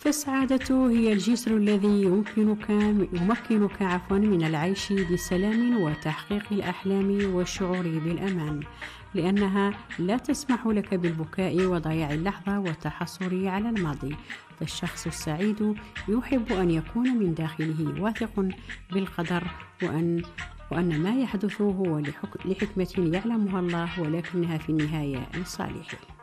فالسعادة هي الجسر الذي يمكنك من العيش بسلام وتحقيق الأحلام والشعور بالأمان، لأنها لا تسمح لك بالبكاء وضياع اللحظة والتحسر على الماضي. فالشخص السعيد يحب أن يكون من داخله واثق بالقدر، وأن ما يحدث هو لحكمة يعلمها الله، ولكنها في النهاية لصالحه.